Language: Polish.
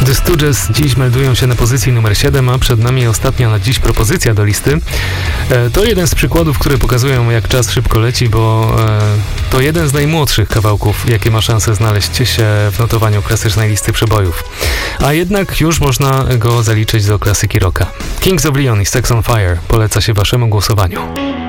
The Stooges dziś meldują się na pozycji numer 7, a przed nami ostatnia na dziś propozycja do listy. To jeden z przykładów, które pokazują, jak czas szybko leci, bo to jeden z najmłodszych kawałków, jakie ma szansę znaleźć się w notowaniu klasycznej listy przebojów. A jednak już można go zaliczyć do klasyki rocka. Kings of Leon i Sex on Fire poleca się waszemu głosowaniu.